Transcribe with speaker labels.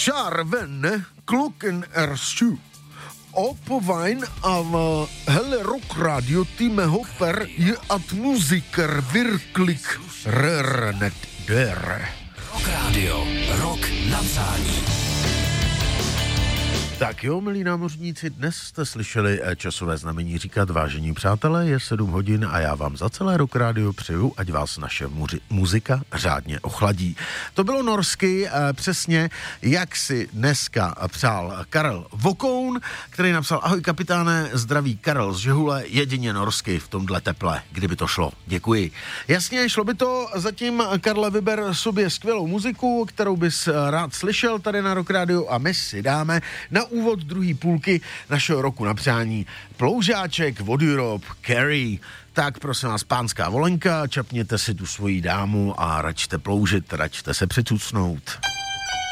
Speaker 1: Kära vänner, klockan är 7. Och på vägen av hela rockradiotimme hoppas jag att musiker verkligen rörande dör.
Speaker 2: Rockradio, rock na přání.
Speaker 1: Tak jo, milí námořníci, dnes jste slyšeli časové znamení říkat, vážení přátelé, je 7 hodin a já vám za celé Rock Radio přeju, ať vás naše muzika řádně ochladí. To bylo norsky, přesně jak si dneska přál Karel Vokoun, který napsal: ahoj kapitáne, zdraví Karel z Žehule, jedině norsky v tomhle teple, kdyby to šlo. Děkuji. Jasně, šlo by to, zatím Karle, vyber sobě skvělou muziku, kterou bys rád slyšel tady na Rock Radio a my si dáme na úvod druhé půlky našeho roku na přání Ploužáček od Europe, Carrie. Tak prosím vás, pánská volenka, čapněte si tu svoji dámu a račte ploužit, račte se přicucnout.